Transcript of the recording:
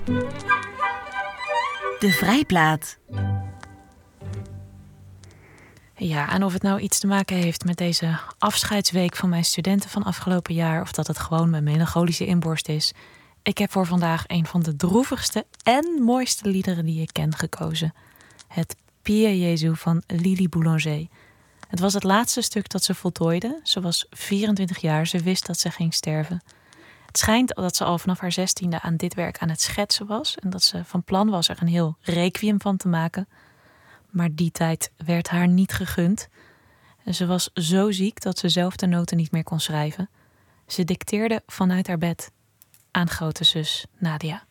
De Vrijplaat. Ja, en of het nou iets te maken heeft met deze afscheidsweek van mijn studenten van afgelopen jaar, of dat het gewoon mijn melancholische inborst is. Ik heb voor vandaag een van de droevigste en mooiste liederen die ik ken gekozen. Het Pie Jezu van Lili Boulanger. Het was het laatste stuk dat ze voltooide. Ze was 24 jaar, ze wist dat ze ging sterven. Het schijnt dat ze al vanaf haar 16e aan dit werk aan het schetsen was en dat ze van plan was er een heel requiem van te maken. Maar die tijd werd haar niet gegund. En ze was zo ziek dat ze zelf de noten niet meer kon schrijven. Ze dicteerde vanuit haar bed aan grote zus Nadia.